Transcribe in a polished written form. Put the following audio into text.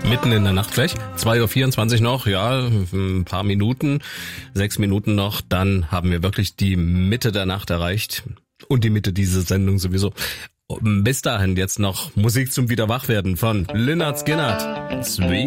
Mitten in der Nacht gleich. 2:24 Uhr noch, ja, ein paar Minuten, 6 Minuten noch, dann haben wir wirklich die Mitte der Nacht erreicht. Und die Mitte dieser Sendung sowieso. Bis dahin jetzt noch Musik zum Wiederwachwerden von Lynyrd Skynyrd. Sweet.